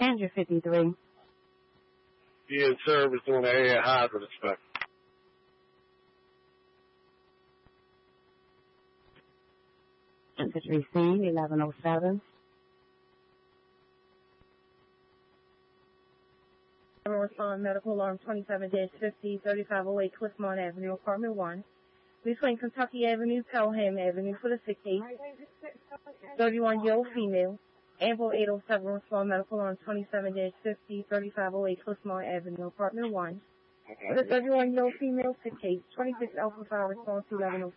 Andrew 53. He in service doing the air hydrant inspection. Infantry scene 1107. Respond medical alarm 27-50, 3508 Cliffmont Avenue, apartment 1. Between Kentucky Avenue, Pelham Avenue for the 6-8. 31-year-old female. Amble 807, respond medical alarm 27-50, 3508 Cliffmont Avenue, apartment 1. The 31-year-old female, 6-8. 26 Alpha 5, response to 1106.